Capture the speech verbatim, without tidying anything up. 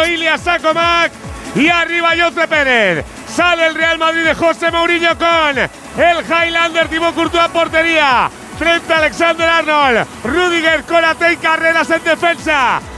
Ilias Sakomak y arriba Yotre Pérez. Sale el Real Madrid de José Mourinho con el Highlander Thibaut Courtois a portería. Frente a Alexander Arnold. Rudiger, Konaté y Carreras en defensa.